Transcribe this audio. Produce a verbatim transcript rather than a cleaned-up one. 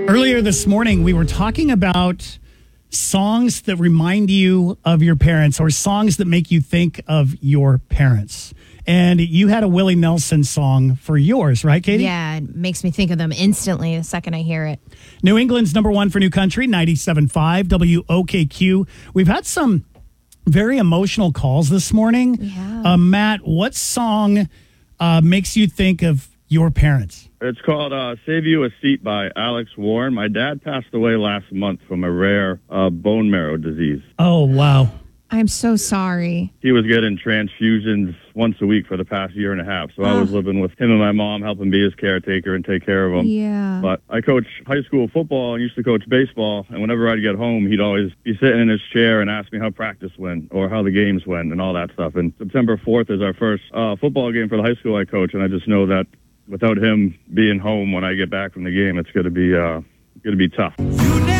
Earlier this morning, we were talking about songs that remind you of your parents or songs that make you think of your parents. And you had a Willie Nelson song for yours, right, Katie? Yeah, it makes me think of them instantly the second I hear it. New England's number one for New Country, ninety-seven point five W O K Q. We've had some very emotional calls this morning. Yeah. Uh, Matt, what song uh, makes you think of your parents? It's called uh, Save You a Seat by Alex Warren. My dad passed away last month from a rare uh, bone marrow disease. Oh, wow. I'm so sorry. He was getting transfusions once a week for the past year and a half. So I was living with him and my mom, helping be his caretaker and take care of him. Yeah. But I coach high school football and used to coach baseball. And whenever I'd get home, he'd always be sitting in his chair and ask me how practice went or how the games went and all that stuff. And September fourth is our first uh, football game for the high school I coach. And I just know that without him being home when I get back from the game, it's going to be uh, going to be tough.